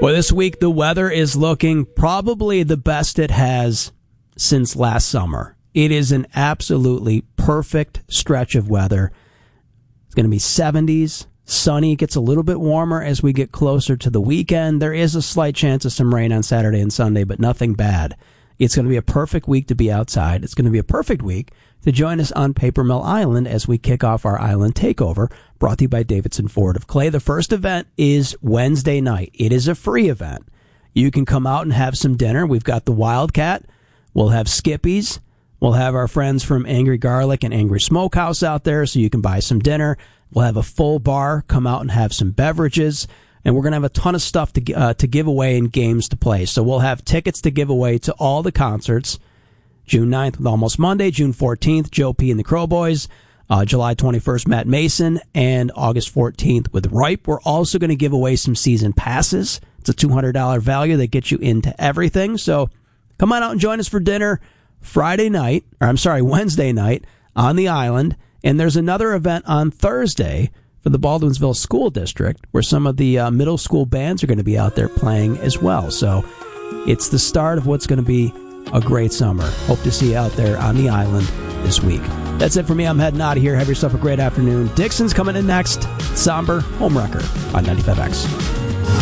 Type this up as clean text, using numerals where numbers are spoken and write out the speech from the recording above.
Well, this week the weather is looking probably the best it has since last summer. It is an absolutely perfect stretch of weather. It's going to be 70s, sunny, gets a little bit warmer as we get closer to the weekend. There is a slight chance of some rain on Saturday and Sunday, but nothing bad. It's going to be a perfect week to be outside. It's going to be a perfect week to join us on Paper Mill Island as we kick off our island takeover, brought to you by Davidson Ford of Clay. The first event is Wednesday night. It is a free event. You can come out and have some dinner. We've got the Wildcat. We'll have Skippies. We'll have our friends from Angry Garlic and Angry Smokehouse out there, so you can buy some dinner. We'll have a full bar. Come out and have some beverages. And we're going to have a ton of stuff to give away and games to play. So we'll have tickets to give away to all the concerts. June 9th with Almost Monday, June 14th, Joe P. and the Crowboys, July 21st, Matt Mason, and August 14th with Ripe. We're also going to give away some season passes. It's a $200 value that gets you into everything. So come on out and join us for dinner Wednesday night on the island. And there's another event on Thursday for the Baldwinsville School District, where some of the middle school bands are going to be out there playing as well. So it's the start of what's going to be a great summer. Hope to see you out there on the island this week. That's it for me. I'm heading out of here. Have yourself a great afternoon. Dixon's coming in next. Somber Homewrecker on 95X.